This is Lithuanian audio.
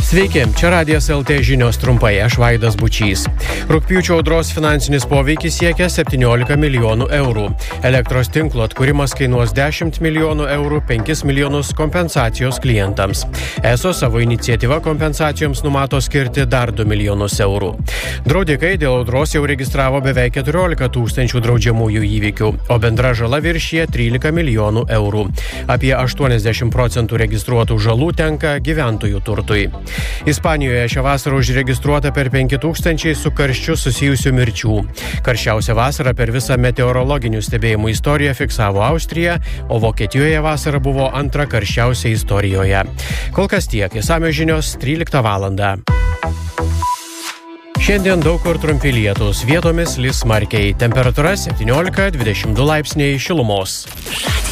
Sveiki, čia Radijas LT žinios trumpai, aš Vaidas Bučys. Rugpjūčio audros finansinis poveikis siekia 17 milijonų eurų. Elektros tinklo atkūrimas kainuos 10 milijonų eurų, 5 milijonus kompensacijos klientams. ESO savo iniciatyva kompensacijoms numato skirti dar 2 milijonus eurų. Draudikai dėl audros jau registravo beveik 14 tūkstančių draudžiamųjų įvykių, o bendra žala viršija 13 milijonų eurų. Apie 80% registruotų žalų tenka gyventojų turtui. Ispanijoje šią vasarą užregistruota per 5 tūkstančiai su karščiu susijusių mirčių. Karščiausia vasara per visą meteorologinių stebėjimų istoriją fiksavo Austrija, o Vokietijoje vasara buvo antra karščiausia istorijoje. Kol kas tiek, išsamios žinios 13 valandą. Šiandien daug kur trumpi lietūs, vietomis lis smarkiai. Temperatūra 17-22 laipsniai šilumos.